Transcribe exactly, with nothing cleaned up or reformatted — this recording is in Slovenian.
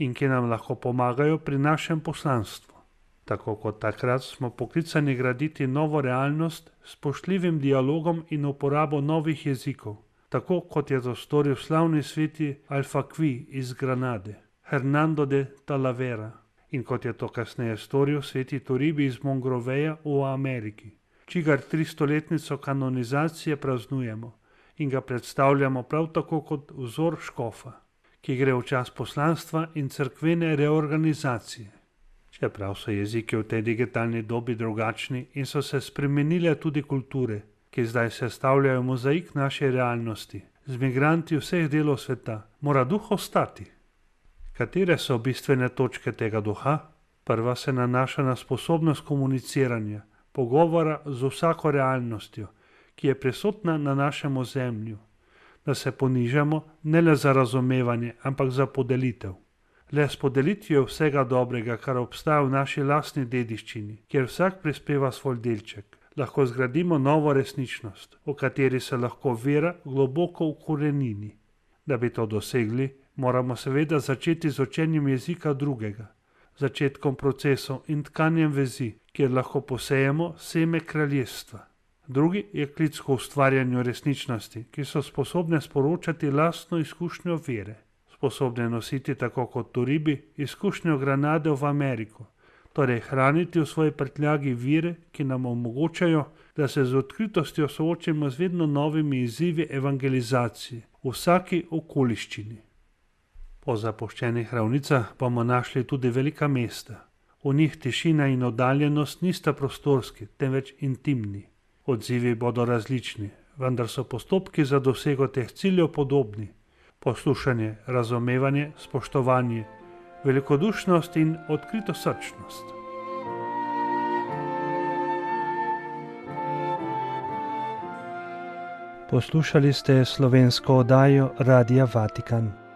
in ki nam lahko pomagajo pri našem poslanstvu. Tako kot takrat smo poklicani graditi novo realnost s spoštljivim dialogom in uporabo novih jezikov, tako kot je to storil slavni sveti Alfaqui iz Granade, Hernando de Talavera, in kot je to kasneje storil sveti Toribij iz Mongroveja v Ameriki, čigar tristoletnico kanonizacije praznujemo in ga predstavljamo prav tako kot vzor škofa, ki gre v čas poslanstva in cerkvene reorganizacije. Čeprav so jeziki v tej digitalni dobi drugačni in so se spremenile tudi kulture, ki zdaj sestavljajo mozaik naše realnosti, z migranti vseh delov sveta, mora duh ostati. Katere so bistvene točke tega duha? Prva se nanaša na sposobnost komuniciranja, pogovora z vsako realnostjo, ki je prisotna na našem ozemlju, da se ponižamo ne le za razumevanje, ampak za podelitev. Le s podelitvijo vsega dobrega, kar obstaja v naši lastni dediščini, kjer vsak prispeva svoj delček, lahko zgradimo novo resničnost, v kateri se lahko vera globoko ukorenini. Da bi to dosegli, moramo seveda začeti z učenjem jezika drugega, začetkom procesov in tkanjem vezi, kjer lahko posejemo seme kraljestva. Drugi je klic k ustvarjanju resničnosti, ki so sposobne sporočati lastno izkušnjo vere, sposobne nositi tako kot Toribij izkušnjo Granade v Ameriko, torej hraniti v svoji prtljagi vire, ki nam omogočajo, da se z odkritostjo soočimo z vedno novimi izzivi evangelizacije v vsaki okoliščini. Po zapuščenih ravnicah bomo našli tudi velika mesta. V njih tišina in oddaljenost nista prostorski, temveč intimni. Odzivi bodo različni, vendar so postopki za dosego teh ciljev podobni. Poslušanje, razumevanje, spoštovanje, velikodušnost in odkritosrčnost. Poslušali ste slovensko oddajo Radia Vatikan.